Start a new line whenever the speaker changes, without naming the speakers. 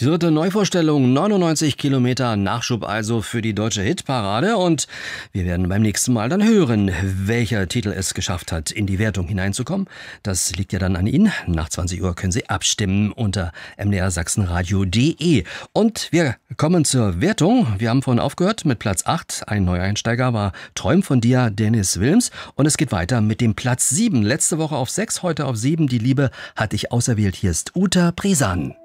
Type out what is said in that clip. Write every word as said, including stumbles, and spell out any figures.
Die dritte Neuvorstellung, neunundneunzig Kilometer Nachschub also für die deutsche Hitparade. Und wir werden beim nächsten Mal dann hören, welcher Titel es geschafft hat, in die Wertung hineinzukommen. Das liegt ja dann an Ihnen. Nach zwanzig Uhr können Sie abstimmen unter m d r sachsenradio punkt d e. Und wir kommen zur Wertung. Wir haben vorhin aufgehört mit Platz acht. Ein Neueinsteiger war Träum von dir, Dennis Wilms. Und es geht weiter mit dem Platz sieben. Letzte Woche auf sechs, heute auf sieben. Die Liebe hat dich auserwählt. Hier ist Uta Presan.